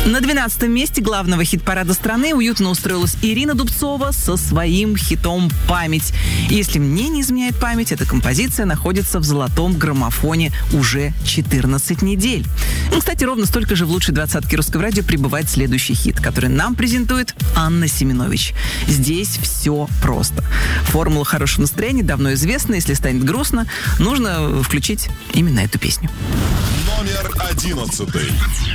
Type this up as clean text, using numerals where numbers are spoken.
На 12-м месте главного хит-парада страны уютно устроилась Ирина Дубцова со своим хитом «Память». Если мне не изменяет память, эта композиция находится в золотом граммофоне уже 14 недель. Кстати, ровно столько же в лучшей двадцатке русского радио прибывает следующий хит, который нам презентует Анна Семенович. Здесь все просто. Формула хорошего настроения давно известна. Если станет грустно, нужно включить именно эту песню. Номер 11.